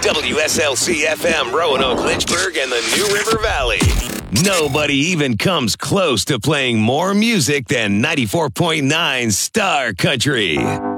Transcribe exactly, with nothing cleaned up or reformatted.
W S L C F M, Roanoke, Lynchburg, and the New River Valley. Nobody even comes close to playing more music than ninety-four point nine Star Country.